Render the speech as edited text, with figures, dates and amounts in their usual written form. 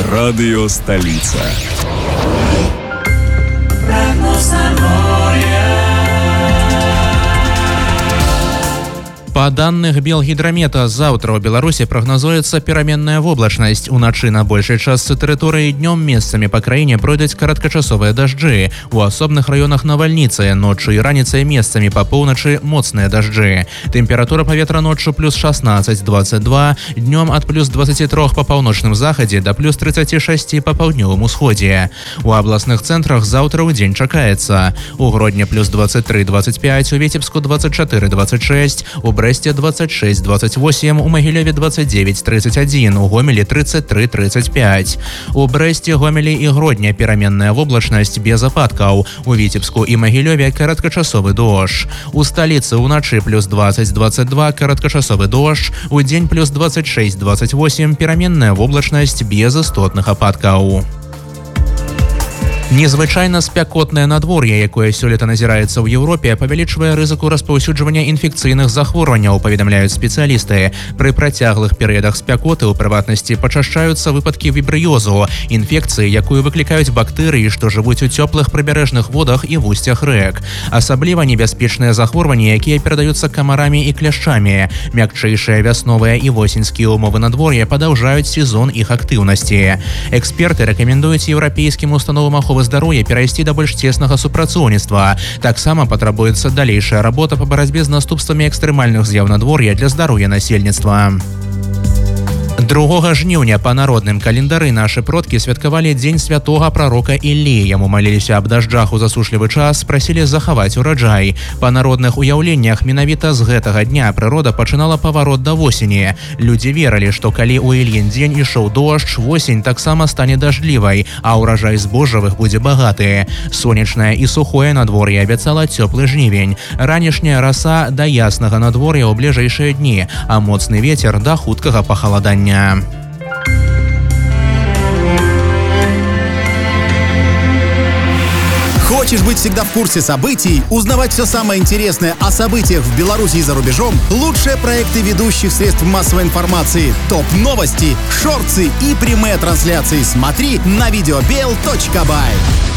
Радио «Столица». Па данных Белгідрамета, заўтра ў Беларусі прагназуецца пераменная воблачнасць. Уначы на большай частцы тэрыторыі, днём месцамі па краіне пройдуць кароткачасовыя дажджы. У асобных раёнах навальніцы, ноччу і раніцай месцамі па поўначы моцныя дажджы. Тэмпература паветра ноччу плюс 16-22, днём ад плюс 23 па паўночным захадзе да плюс 36 па паўднёвым усходзе. У абласных цэнтрах заўтра ў дзень чакаецца. У Гродні плюс 23-25, у Віцебску 24-26, у Брэсце 26-28, у Магілёве 29-31, у Гомелі 33-35. У Брэсце, Гомелі і Гродні пераменная воблачнасць без ападкаў. У Віцебску і Магілёве кароткачасовы дождж. У сталіцы ўначы плюс 20-22, кароткачасовы дождж, у дзень плюс 26-28, пераменная воблачнасць без істотных ападкаў. Незвычайна спякотнае надвор'е, якое сёлета назіраецца ў Еўропе, павялічвае рызыку распаўсюджвання інфекцыйных захворванняў, паведамляюць спецыялісты. Пры працяглых перыядах спякоты, у прыватнасці, пачашчаюцца выпадкі вібрыёзу, інфекцыі, якую выклікаюць бактэрыі, што жывуць у цёплых прыбярэжных водах і вусцях рэк. Асабліва небяспечныя захворванні, якія перадаюцца камарамі і кляшчамі. Мякчэйшыя вясновыя і восеньскія ўмовы надвор'я падаўжаюць сезон іх актыўнасці. Эксперты рэкамендуюць еўрапейскім установам аховы здароўя перайсці да больш цеснага супрацоўніцтва. Таксама патрабуецца далейшая работа па барацьбе з наступствамі экстрэмальных з'яў надвор'я для здароўя насельніцтва. 2 жніўня па народным календары нашы продкі святкавалі дзень святога прарока Іллі. Яму маліліся аб дажджах у засушлівы час, прасілі захаваць ураджай. Па народных уяўленнях менавіта з гэтага дня прырода пачынала паварот да восені. Людзі верылі, што калі ў Ільін дзень ішоў дождж, восень таксама стане дажджлівай, а ўраджай збожжавых будзе багаты. Сонечнае і сухое надвор'е абяцала цёплы жнівень. Ранішняя раса да яснага надвор'я ў бліжэйшыя дні, а моцны вецер да хуткага пахаладання. Хочешь быть всегда в курсе событий, узнавать все самое интересное о событиях в Беларуси и за рубежом? Лучшие проекты ведущих средств массовой информации, топ-новости, шорты и прямые трансляции смотри на videobel.by.